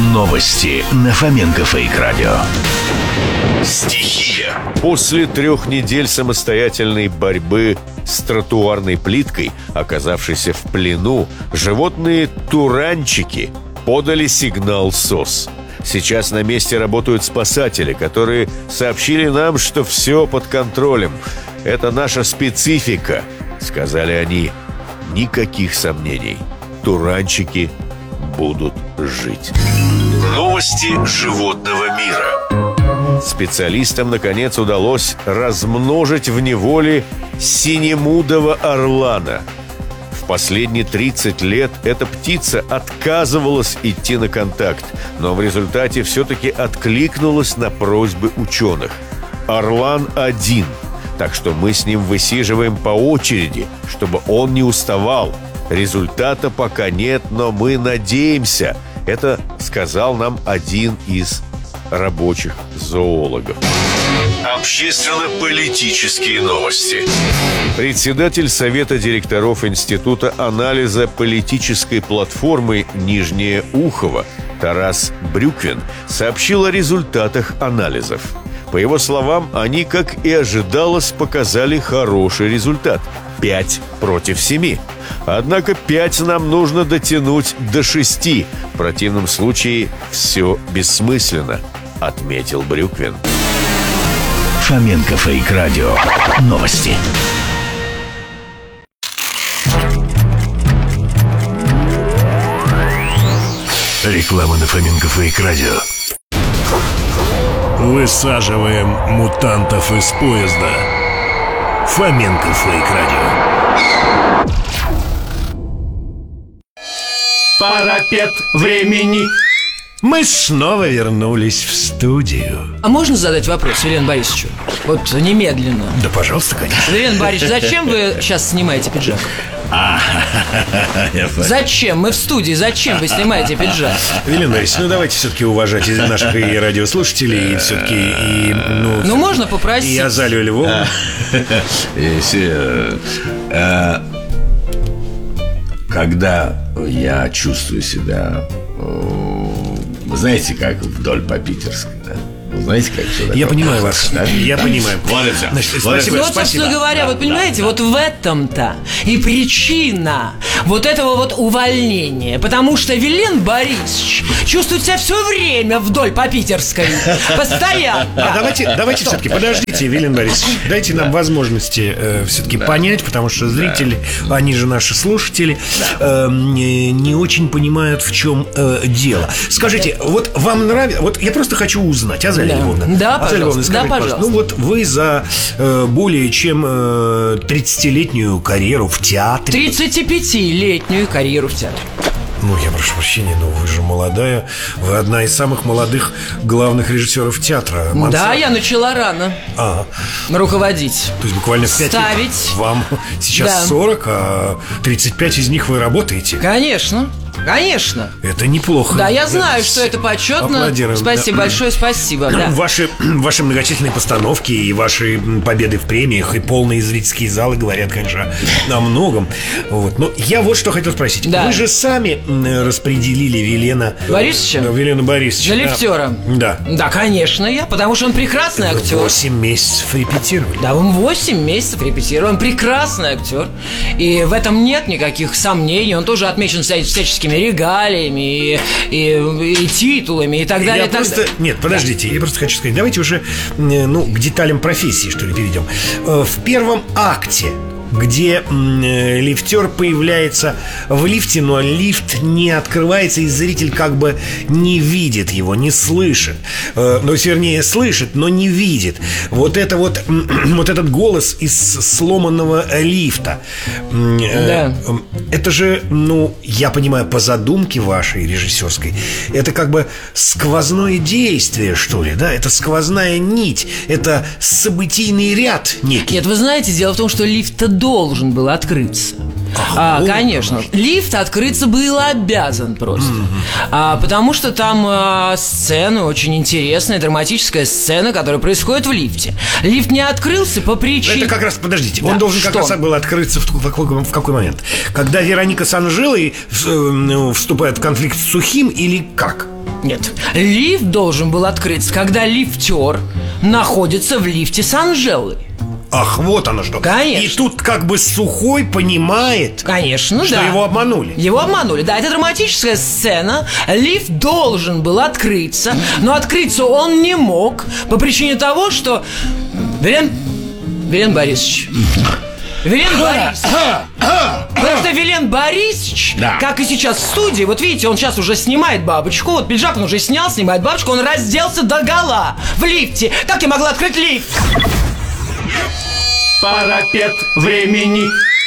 Новости на Фоменко Фейк Радио. Стихия. После 3 недель самостоятельной борьбы с тротуарной плиткой, оказавшейся в плену, животные туранчики подали сигнал СОС. Сейчас на месте работают спасатели, которые сообщили нам, что все под контролем. Это наша специфика, сказали они. Никаких сомнений. Туранчики будут жить. Новости животного мира. Специалистам, наконец, удалось размножить в неволе синемудого орлана. В последние 30 лет эта птица отказывалась идти на контакт, но в результате все-таки откликнулась на просьбы ученых. Орлан один, так что мы с ним высиживаем по очереди, чтобы он не уставал. Результата пока нет, но мы надеемся. Это сказал нам один из рабочих зоологов. Общественно-политические новости. Председатель Совета директоров Института анализа политической платформы «Нижнее Ухово» Тарас Брюквин сообщил о результатах анализов. По его словам, они, как и ожидалось, показали хороший результат – 5 против 7. Однако 5 нам нужно дотянуть до 6. В противном случае все бессмысленно, отметил Брюквин. Фоменко Фейк Радио. Новости. Реклама на Фоменко Фейк Радио. Высаживаем мутантов из поезда. Фоменко Фейк Радио. Парапет времени. Мы снова вернулись в студию. А можно задать вопрос Велену Борисовичу? Вот немедленно. Да, пожалуйста, конечно. Велен Борисович, зачем вы сейчас снимаете пиджак? Зачем? Мы в студии. Зачем вы снимаете пиджак? Велен Борисович, давайте все-таки уважать наших и радиослушателей, и все-таки Ну, можно попросить. И Азалию Львовну. Когда я чувствую себя, вы знаете, как вдоль по Питерской, да? Вы знаете, как все такое? Я понимаю вас, да? Я понимаю. Значит, спасибо, вот, собственно говоря, вот понимаете, вот в этом-то и причина вот этого вот увольнения. Потому что Велен Борисович чувствует себя все время вдоль по Питерской. Постоянно. Давайте все-таки, подождите, Велен Борисович. Дайте нам возможности все-таки понять, потому что зрители, они же наши слушатели, не очень понимают, в чем дело. Скажите, вот вам нравится... Вот я просто хочу узнать, Азалия Львовна. Да, пожалуйста. Да, пожалуйста. Ну вот вы за более чем 30-летнюю карьеру в театре. 35-летнюю карьеру в театре. Ну, я прошу прощения, но вы же молодая. Вы одна из самых молодых главных режиссеров театра. Да, я начала рано руководить. То есть буквально в 5 лет. Вам сейчас 40, а 35 из них вы работаете. Конечно. Конечно. Это неплохо. Да, я знаю, что это почетно. Аплодируем. Спасибо большое, спасибо. Да. Ваши многочисленные постановки и ваши победы в премиях и полные зрительские залы говорят, конечно, о многом. Вот. Но я вот что хотел спросить. Да. Вы же сами распределили Велена Борисовича. Для лифтера. Да. Да, конечно, потому что он прекрасный актер. 8 месяцев репетировали. Да, он 8 месяцев репетировал. Он прекрасный актер. И в этом нет никаких сомнений. Он тоже отмечен всяческими регалиями и титулами и так далее. Нет, подождите, я просто хочу сказать, давайте уже к деталям профессии, что ли, перейдем. В первом акте, где лифтер появляется в лифте, но лифт не открывается, и зритель как бы не видит его, не слышит. Вернее, слышит, но не видит. Вот этот голос из сломанного лифта. Да. Это же, я понимаю, по задумке вашей режиссерской, это как бы сквозное действие, что ли, да? Это сквозная нить, это событийный ряд некий. Нет, вы знаете, дело в том, что лифт-то должен был открыться. Конечно. Лифт открыться был обязан просто. Потому что там сцена очень интересная, драматическая сцена, которая происходит в лифте. Лифт не открылся по причине... Это как раз, подождите, он должен как раз был открыться в какой момент? Когда Вероника с Анжелой вступает в конфликт с Сухим или как? Нет, лифт должен был открыться, когда лифтер находится в лифте с Анжелой. Ах, вот оно что. Конечно. И тут как бы Сухой понимает, Конечно, что да. его обманули. Его обманули, да, это драматическая сцена. Лифт должен был открыться, но открыться он не мог по причине того, что... Вилен Борисович. Потому что Вилен Борисович, Да. как и сейчас в студии, вот видите, он сейчас уже снимает бабочку. Вот пиджак он уже снял, снимает бабочку. Он разделся догола в лифте. Как я могла открыть лифт? Парапет времени.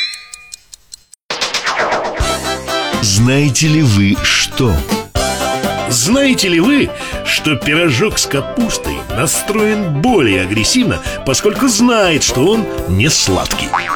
Знаете ли вы что? Знаете ли вы, что пирожок с капустой настроен более агрессивно, поскольку знает, что он не сладкий?